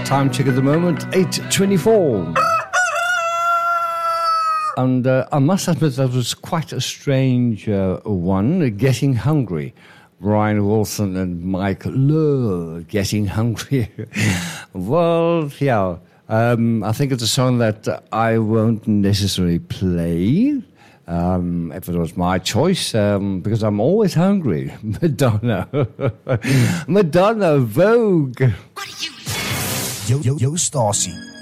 Time check at the moment, 8:24. And I must admit that was quite a strange one, Getting Hungry. Brian Wilson and Mike Lowe, Getting Hungry. Well, yeah, I think it's a song that I won't necessarily play if it was my choice, because I'm always hungry. Madonna. Madonna, Vogue. Jou stasie.